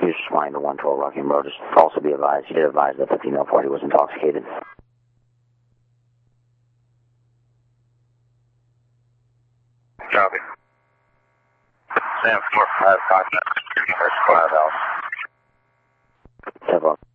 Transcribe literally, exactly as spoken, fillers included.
He was flying to one twelve Rockingham Road. Just also be advised, he did advise that the female party was intoxicated. Copy. Sam four five, contact, first five out. Several.